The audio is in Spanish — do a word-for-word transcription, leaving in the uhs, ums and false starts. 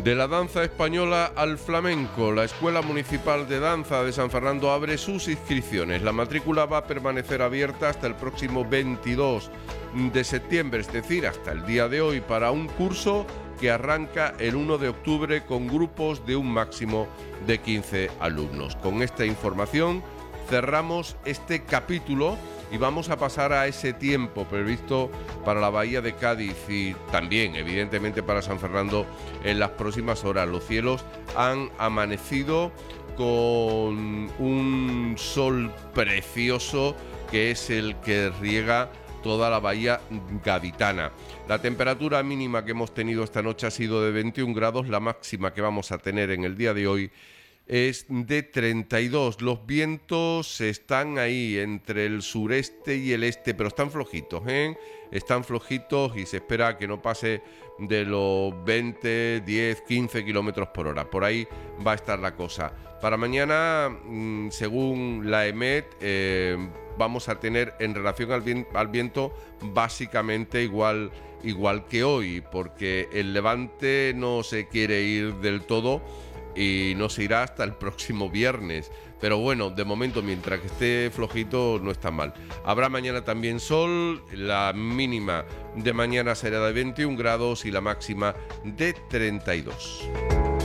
De la danza española al flamenco, la Escuela Municipal de Danza de San Fernando abre sus inscripciones. La matrícula va a permanecer abierta hasta el próximo veintidós de septiembre, es decir, hasta el día de hoy, para un curso que arranca el uno de octubre con grupos de un máximo de quince alumnos. Con esta información cerramos este capítulo y vamos a pasar a ese tiempo previsto para la Bahía de Cádiz y también, evidentemente, para San Fernando en las próximas horas. Los cielos han amanecido con un sol precioso que es el que riega toda la bahía gaditana. La temperatura mínima que hemos tenido esta noche ha sido de veintiún grados, la máxima que vamos a tener en el día de hoy es de treinta y dos. Los vientos están ahí entre el sureste y el este, pero están flojitos, ¿eh? Están flojitos y se espera que no pase de los veinte, diez, quince kilómetros por hora. Por ahí va a estar la cosa. Para mañana, según la EMET, eh, vamos a tener en relación al, vi- al viento básicamente igual, igual que hoy, porque el levante no se quiere ir del todo y no se irá hasta el próximo viernes. Pero bueno, de momento, mientras que esté flojito, no está mal. Habrá mañana también sol, la mínima de mañana será de veintiún grados y la máxima de treinta y dos.